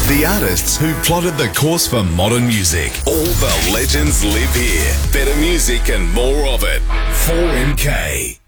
The artists who plotted the course for modern music. All the legends live here. Better music and more of it. 4MK.